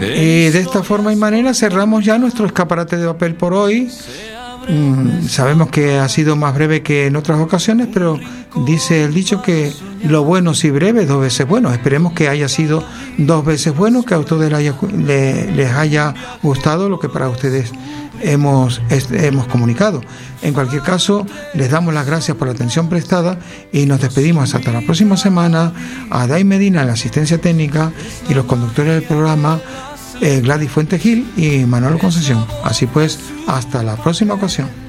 Y de esta forma y manera cerramos ya nuestro escaparate de papel por hoy. Sabemos que ha sido más breve que en otras ocasiones, pero dice el dicho que lo bueno si breve, 2 veces bueno. Esperemos que haya sido 2 veces bueno, que a ustedes les haya gustado lo que para ustedes hemos comunicado. En cualquier caso, les damos las gracias por la atención prestada y nos despedimos hasta la próxima semana. A Day Medina en la asistencia técnica y los conductores del programa, Gladys Fuente Gil y Manuel Concesión. Así pues, hasta la próxima ocasión.